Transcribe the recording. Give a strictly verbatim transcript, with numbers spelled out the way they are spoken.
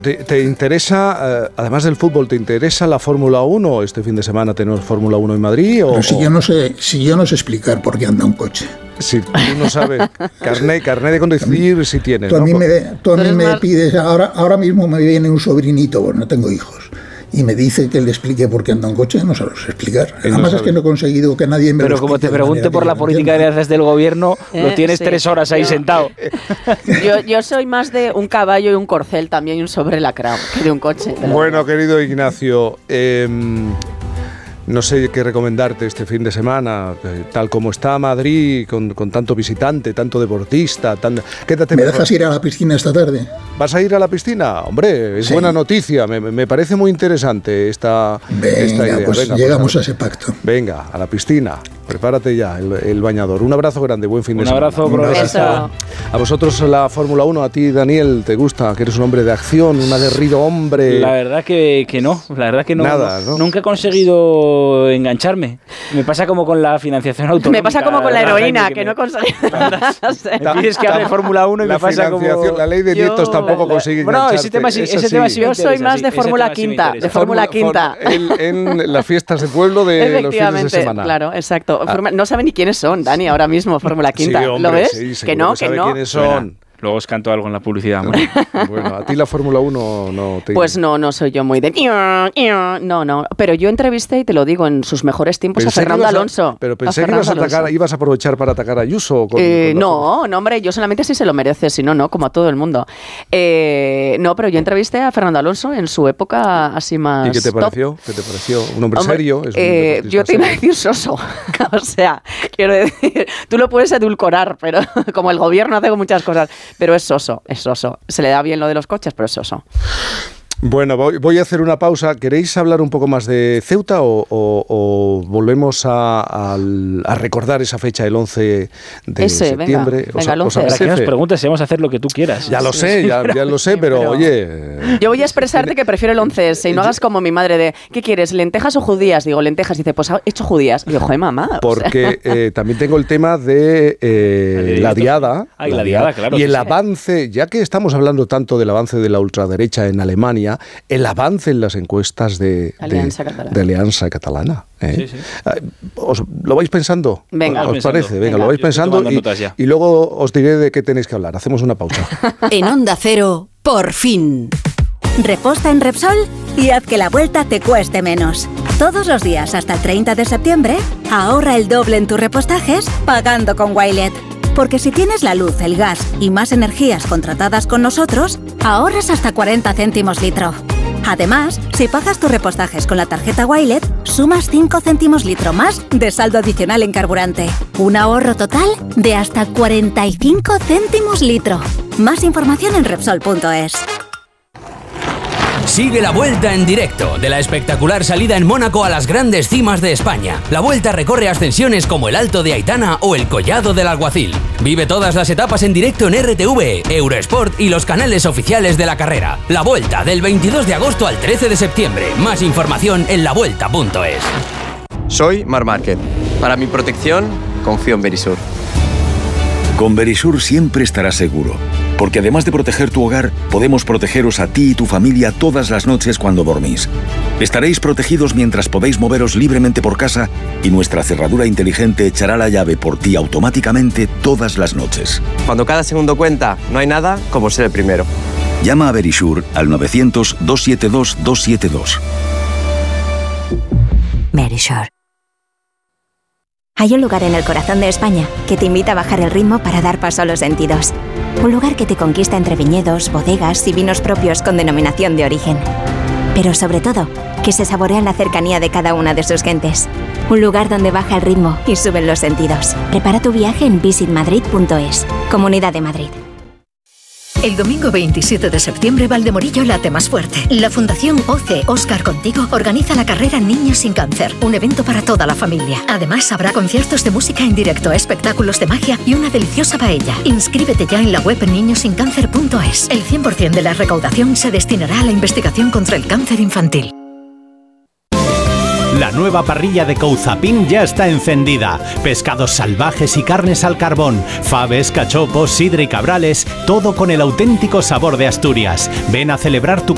¿Te, te interesa, eh, además del fútbol, te interesa la Fórmula uno? ¿Este fin de semana tenemos Fórmula uno en Madrid? O, Pero si yo no sé, si yo no sé explicar por qué anda un coche. Si tú no sabes, carné, carné de conducir si tienes. Tú a mí ¿no? me, tú a mí me pides, ahora, ahora mismo me viene un sobrinito, bueno, no tengo hijos, y me dice que le explique por qué anda un coche, no se lo sé explicar. Él Además no es que no he conseguido que nadie me Pero lo como te explique de pregunte manera por que la yo política entienda. que haces del gobierno, Eh, lo tienes sí, tres horas ahí yo- sentado. Yo, yo soy más de un caballo y un corcel también y un sobrelacrado que de un coche. pero- Bueno, querido Ignacio, eh, no sé qué recomendarte este fin de semana, eh, tal como está Madrid, con, con tanto visitante, tanto deportista. Tan, quédate ¿Me mejor. dejas ir a la piscina esta tarde? ¿Vas a ir a la piscina? Hombre, es Sí. buena noticia, me, me parece muy interesante esta, esta Venga, idea. pues Venga, llegamos pues, a ese pacto. Venga, a la piscina, prepárate ya, el, el bañador. Un abrazo grande, buen fin de Un semana. abrazo, Un progresista. Eso. A vosotros la Fórmula uno, a ti Daniel, ¿te gusta? Que eres un hombre de acción, un aguerrido hombre. La verdad que, que no, la verdad que no. Nada, ¿no? Nunca he conseguido engancharme. Me pasa como con la financiación autonómica. Me pasa como con la ¿verdad, heroína, Jaime? que no conseguí. Me pides que hable de Fórmula uno y la me pasa como... financiación, la ley de Yo- nietos tampoco la- consigue Bueno, engancharte. ese tema sí, es ese así. tema sí me Yo soy interesa, más sí, de ese Fórmula tema sí me Quinta, interesa. de Fórmula Quinta. En, en las fiestas de pueblo de los fines de Efectivamente, semana. claro, exacto. Forma- No saben ni quiénes son, Dani, ahora mismo, Fórmula Quinta. Sí, hombre, ¿Lo ves? sí, que seguro no, que que sabe no. quiénes son. Luego os canto algo en la publicidad. hombre. Bueno, a ti la Fórmula uno no te... Pues no, no soy yo muy de... No, no. Pero yo entrevisté, y te lo digo, en sus mejores tiempos Pensé a que Fernando ibas a- Alonso. Pero A pensé que ibas a, Fernando atacar, Alonso. ibas a aprovechar para atacar a Ayuso. Con, Eh, con la Fórmula- no, no, hombre, yo solamente si se lo merece, si no, no, como a todo el mundo. Eh, no, pero yo entrevisté a Fernando Alonso en su época así más. ¿Y qué te top. pareció? ¿Qué te pareció? Un hombre Hombre, serio. Es un eh, deportista yo te iba a serio. decir soso. O sea, quiero decir, tú lo puedes edulcorar, pero como el gobierno hace con muchas cosas, pero es soso, es soso. Se le da bien lo de los coches, pero es soso. Bueno, voy, voy a hacer una pausa. ¿Queréis hablar un poco más de Ceuta o, o- o volvemos a, al- a recordar esa fecha, el once de Ese, venga, septiembre? ¿Os- venga, el os once. ¿Para qué nos apetece? preguntas si vamos a hacer lo que tú quieras? Ya lo sé, ya, ya lo sé, Sí, pero, pero- oye... Yo voy a expresarte que prefiero el once ese y no hagas como mi madre de ¿qué quieres, lentejas o judías? Digo, lentejas. Y dice, pues he hecho judías. Y digo, joder, mamá. o sea. Porque eh, también tengo el tema de eh, La la diada. diada. Ay, la diada, claro, Y sí, el sí. avance, ya que estamos hablando tanto del avance de la ultraderecha en Alemania, el avance en las encuestas de, Alianza de, Catalana. de Alianza Catalana. ¿eh? Sí, sí. Eh, ¿Os, ¿Lo vais pensando? Venga. ¿Os Vamos pensando. parece? Venga, Venga. lo vais Yo estoy pensando tomando y, notas ya. y luego os diré de qué tenéis que hablar. Hacemos una pausa. En Onda Cero, por fin. Reposta en Repsol y haz que la vuelta te cueste menos. Todos los días hasta el treinta de septiembre, ahorra el doble en tus repostajes pagando con Wilet. Porque si tienes la luz, el gas y más energías contratadas con nosotros, ahorras hasta cuarenta céntimos litro. Además, si pagas tus repostajes con la tarjeta Wilet, sumas cinco céntimos litro más de saldo adicional en carburante. Un ahorro total de hasta cuarenta y cinco céntimos litro. Más información en Repsol punto es. Sigue la Vuelta en directo de la espectacular salida en Mónaco a las grandes cimas de España. La Vuelta recorre ascensiones como el Alto de Aitana o el Collado del Alguacil. Vive todas las etapas en directo en R T V, Eurosport y los canales oficiales de la carrera. La Vuelta del veintidós de agosto al trece de septiembre. Más información en la vuelta punto es. Soy Marc Márquez. Para mi protección, confío en Verisur. Con Verisur siempre estarás seguro, porque además de proteger tu hogar, podemos protegeros a ti y tu familia todas las noches cuando dormís. Estaréis protegidos mientras podéis moveros libremente por casa y nuestra cerradura inteligente echará la llave por ti automáticamente todas las noches. Cuando cada segundo cuenta, no hay nada como ser el primero. Llama a Verisur al novecientos, doscientos setenta y dos, doscientos setenta y dos. Verisur. Hay un lugar en el corazón de España que te invita a bajar el ritmo para dar paso a los sentidos. Un lugar que te conquista entre viñedos, bodegas y vinos propios con denominación de origen. Pero sobre todo, que se saborea en la cercanía de cada una de sus gentes. Un lugar donde baja el ritmo y suben los sentidos. Prepara tu viaje en visit madrid punto es. Comunidad de Madrid. El domingo veintisiete de septiembre, Valdemorillo late más fuerte. La Fundación O C Óscar Contigo organiza la carrera Niños sin Cáncer, un evento para toda la familia. Además, habrá conciertos de música en directo, espectáculos de magia y una deliciosa paella. Inscríbete ya en la web niños sin cáncer punto es. El cien por ciento de la recaudación se destinará a la investigación contra el cáncer infantil. La nueva parrilla de Couzapin ya está encendida. Pescados salvajes y carnes al carbón, faves, cachopos, sidra y cabrales, todo con el auténtico sabor de Asturias. Ven a celebrar tu